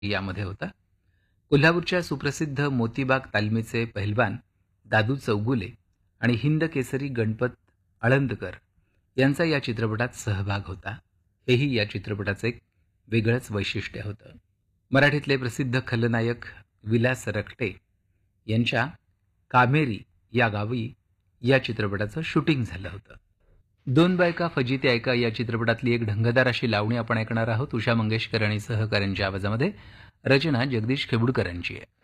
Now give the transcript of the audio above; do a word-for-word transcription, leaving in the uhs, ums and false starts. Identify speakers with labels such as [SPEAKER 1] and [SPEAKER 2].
[SPEAKER 1] यामध्ये होता. कोल्हापूरच्या सुप्रसिद्ध मोतीबाग तालमीचे पहिलवान दादू चौगुले आणि हिंद केसरी गणपत आळंदकर यांचा या चित्रपटात सहभाग होता. हेही या चित्रपटाचं एक वेगळंच वैशिष्ट्य होतं. मराठीतले प्रसिद्ध खलनायक विलास रखटे यांच्या कामेरी या गावी या चित्रपटाचं शूटिंग झालं होतं. दोन बायका फजिती ऐका या चित्रपटातली एक ढंगदार अशी लावणी आपण ऐकणार आहोत. उषा मंगेशकर आणि सहकाऱ्यांच्या आवाजामध्ये. रचना जगदीश खेबुडकरांची आहे.